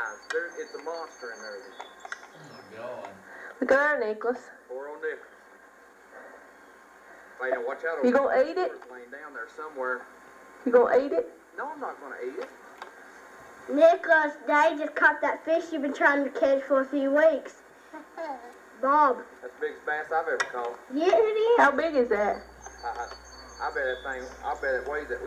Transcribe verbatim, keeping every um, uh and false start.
eyes. There, it's a monster in there. Oh my God. Look at there, Nicholas. Poor old Nicholas. Wait, now watch out. You gonna eat it? Laying down there somewhere. You gonna eat it? No, I'm not gonna eat it. Nicholas, Daddy just caught that fish you've been trying to catch for a few weeks. Bob. That's the biggest bass I've ever caught. Yeah, it is. How big is that? I, I, I bet that thing, I bet it weighs at least